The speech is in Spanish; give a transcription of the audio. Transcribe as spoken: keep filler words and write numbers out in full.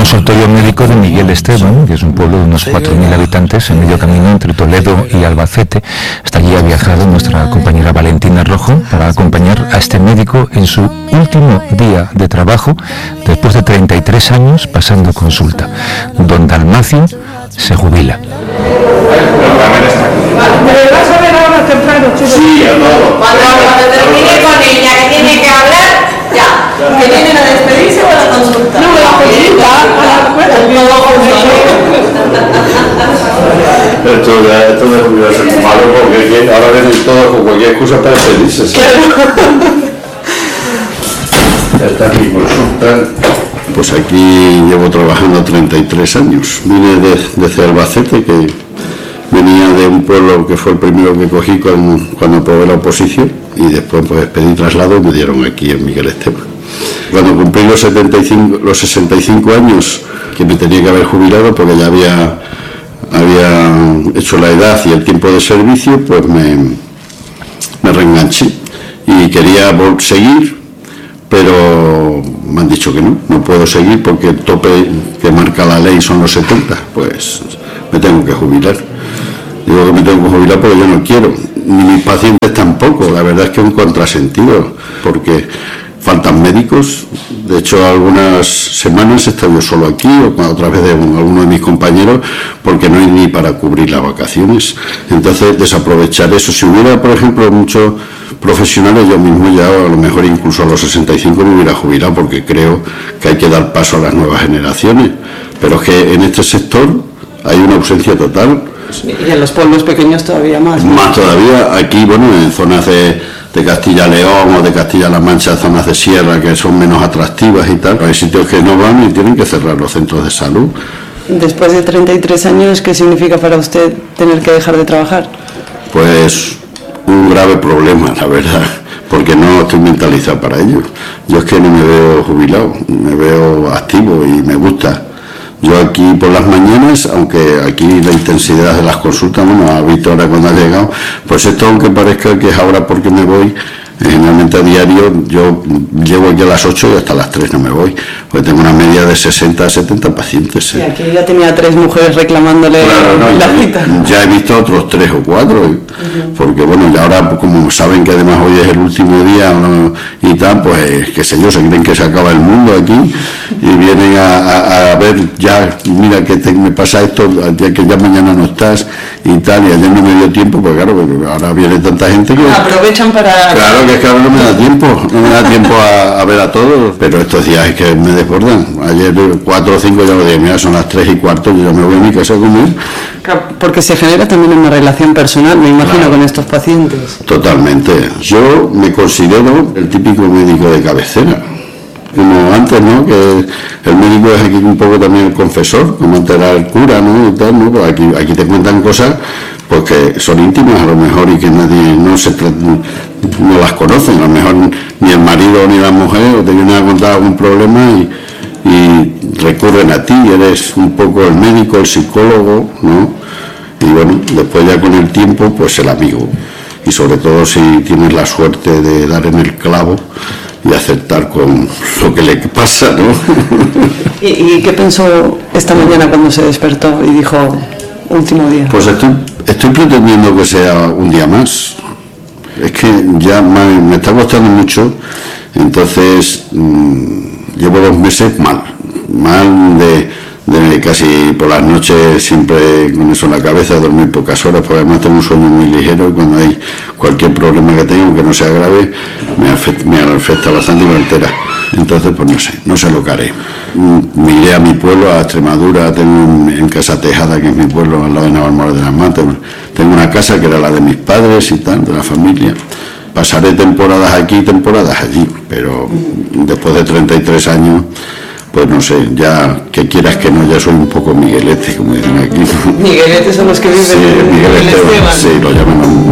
consultorio médico de Miguel Esteban, que es un pueblo de unos cuatro mil habitantes en medio camino entre Toledo y Albacete. Hasta allí ha viajado nuestra compañera Valentina Rojo para acompañar a este médico en su último día de trabajo, después de treinta y tres años pasando consulta. Don Dalmacio se jubila. ¿Me vas a ver ahora temprano, chicos? Sí, a todo. Cuando, cuando termine con ella, que tiene que hablar, ya. ¿Que vienen a despedirse o a la consulta? No, a la consulta, a la cuenta. Esto, esto de jubilarse es malo porque ahora vienen todos con cualquier excusa para despedirse. ¿Sí? Esta es mi consulta. Pues aquí llevo trabajando treinta y tres años. Vine de, desde Albacete, que venía de un pueblo que fue el primero que cogí cuando, cuando probé la oposición, y después pues pedí traslado y me dieron aquí en Miguel Esteban. Cuando cumplí los, setenta y cinco, los sesenta y cinco años, que me tenía que haber jubilado porque ya había, había hecho la edad y el tiempo de servicio, pues me, me reenganché y quería seguir, pero me han dicho que no, no puedo seguir porque el tope que marca la ley son los setenta, pues me tengo que jubilar. Digo que me tengo que jubilar porque yo no quiero, ni mis pacientes tampoco. La verdad es que es un contrasentido, porque faltan médicos. De hecho, algunas semanas he estado yo solo aquí, o otra vez de alguno de mis compañeros, porque no hay ni para cubrir las vacaciones. Entonces, desaprovechar eso. Si hubiera, por ejemplo, muchos profesionales, yo mismo ya a lo mejor incluso a los sesenta y cinco me hubiera jubilado, porque creo que hay que dar paso a las nuevas generaciones. Pero es que en este sector hay una ausencia total. Y en los pueblos pequeños todavía más, ¿no? Más todavía. Aquí, bueno, en zonas de, de Castilla-León o de Castilla-La Mancha, zonas de sierra que son menos atractivas y tal, hay sitios que no van y tienen que cerrar los centros de salud. Después de treinta y tres años, ¿qué significa para usted tener que dejar de trabajar? Pues un grave problema, la verdad, porque no estoy mentalizado para ello. Yo es que no me veo jubilado, me veo activo y me gusta. Yo aquí por las mañanas, aunque aquí la intensidad de las consultas, bueno, ha visto ahora cuando ha llegado, pues esto aunque parezca que es ahora porque me voy, generalmente a diario yo llego aquí a las ocho y hasta las tres no me voy, pues tengo una media de sesenta a setenta pacientes. ¿Eh? Y aquí ya tenía tres mujeres reclamándole claro, no, la ya, cita. Ya he visto otros tres o cuatro, ¿eh? Uh-huh. Porque bueno, ya ahora como saben que además hoy es el último día, ¿no? Y tal, pues qué sé yo, se creen que se acaba el mundo aquí y vienen a, a, a ver ya, mira que te, me pasa esto, ya que ya mañana no estás y tal, y ayer no me dio tiempo, pues claro, ahora viene tanta gente que... Aprovechan para... Claro que es que ahora no me da tiempo, no me da tiempo a, a ver a todos, pero estos días es que me desbordan. Ayer cuatro o cinco ya lo dije, mira, son las tres y cuarto, yo me voy a mi casa a comer. Porque se genera también una relación personal, me imagino, claro, con estos pacientes. Totalmente. Yo me considero el típico médico de cabecera. Como antes, ¿no? Que el médico es aquí un poco también el confesor, como antes era el cura, ¿no? Y tal, ¿no? Pues aquí, aquí te cuentan cosas pues que son íntimas a lo mejor y que nadie no se no las conoce, a lo mejor ni el marido ni la mujer o te vienen a contar algún problema y, y recurren a ti, eres un poco el médico, el psicólogo, ¿no? Y bueno, después ya con el tiempo, pues el amigo. Y sobre todo si tienes la suerte de dar en el clavo y aceptar con lo que le pasa, ¿no? ¿Y, y qué pensó esta mañana cuando se despertó y dijo, último día? Pues estoy, estoy pretendiendo que sea un día más. Es que ya me, me está costando mucho, entonces mmm, llevo dos meses mal, mal de, de casi por las noches siempre con eso en la cabeza, dormir pocas horas, porque además tengo un sueño muy ligero y cuando hay cualquier problema que tengo que no sea grave, me afecta, me afecta bastante y me altera. Entonces, pues no sé, no sé lo que haré. Me iré a mi pueblo, a Extremadura, tengo en Casa Tejada, que es mi pueblo, al lado de Navalmoral de las Matas. Tengo una casa que era la de mis padres y tal, de la familia. Pasaré temporadas aquí y temporadas allí, pero después de treinta y tres años, pues no sé, ya que quieras que no, ya soy un poco Miguelete, como dicen aquí. Miguelete son los que viven sí, en Miguel Esteban. Sí, lo llaman